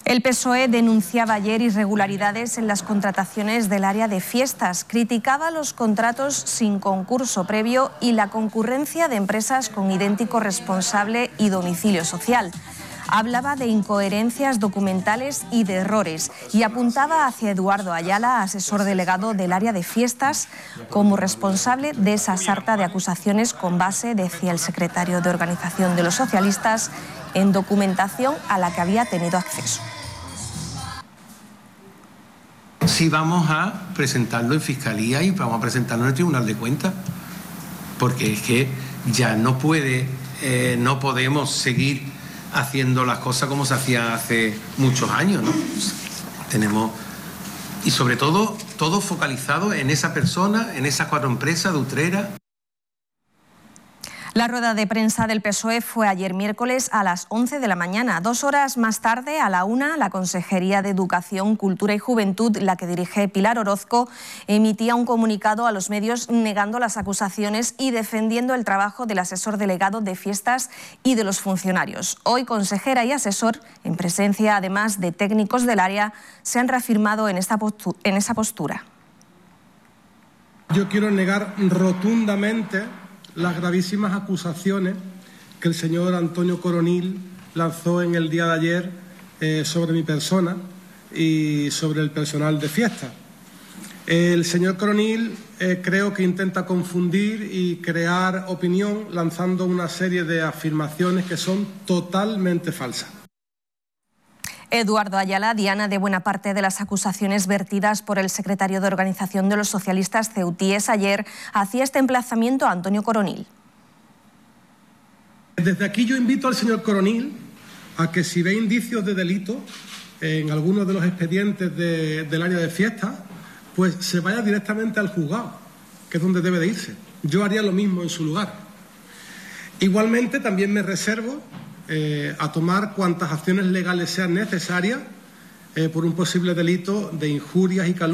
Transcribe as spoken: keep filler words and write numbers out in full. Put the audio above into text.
El P S O E denunciaba ayer irregularidades en las contrataciones del área de fiestas, criticaba los contratos sin concurso previo y la concurrencia de empresas con idéntico responsable y domicilio social. Hablaba de incoherencias documentales y de errores y apuntaba hacia Eduardo Ayala, asesor delegado del área de fiestas, como responsable de esa sarta de acusaciones con base, decía el secretario de Organización de los Socialistas, en documentación a la que había tenido acceso. Sí, vamos a presentarlo en Fiscalía y vamos a presentarlo en el Tribunal de Cuentas, porque es que ya no puede, eh, no podemos seguir haciendo las cosas como se hacía hace muchos años, ¿no? Tenemos, y sobre todo, todo focalizado en esa persona, en esas cuatro empresas de Utrera. La rueda de prensa del P S O E fue ayer miércoles a las once de la mañana. Dos horas más tarde, a la una, la Consejería de Educación, Cultura y Juventud, la que dirige Pilar Orozco, emitía un comunicado a los medios negando las acusaciones y defendiendo el trabajo del asesor delegado de fiestas y de los funcionarios. Hoy, consejera y asesor, en presencia además de técnicos del área, se han reafirmado en, esta postu- en esa postura. Yo quiero negar rotundamente las gravísimas acusaciones que el señor Antonio Coronil lanzó en el día de ayer eh, sobre mi persona y sobre el personal de fiesta. El señor Coronil eh, creo que intenta confundir y crear opinión lanzando una serie de afirmaciones que son totalmente falsas. Eduardo Ayala, diana de buena parte de las acusaciones vertidas por el secretario de Organización de los Socialistas Ceutíes ayer, hacía este emplazamiento a Antonio Coronil. Desde aquí yo invito al señor Coronil a que, si ve indicios de delito en algunos de los expedientes de, del área de fiestas, pues se vaya directamente al juzgado, que es donde debe de irse. Yo haría lo mismo en su lugar. Igualmente también me reservo Eh, a tomar cuantas acciones legales sean necesarias eh, por un posible delito de injurias y calumnias.